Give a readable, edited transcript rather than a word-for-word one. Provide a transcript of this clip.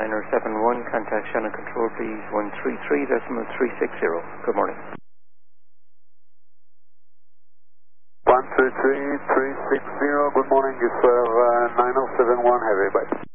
9071, contact Shannon Control, please, 133.360. Good morning. 133.360, good morning, you have 9071 heavy, bye.